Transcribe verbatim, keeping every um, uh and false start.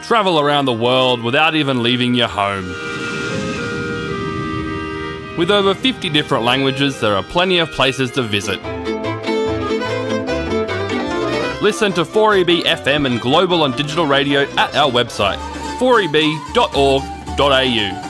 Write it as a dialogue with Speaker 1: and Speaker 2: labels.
Speaker 1: Travel around the world without even leaving your home. With over fifty different languages, there are plenty of places to visit. Listen to four E B F M and global and digital radio at our website, four e b dot org dot a u.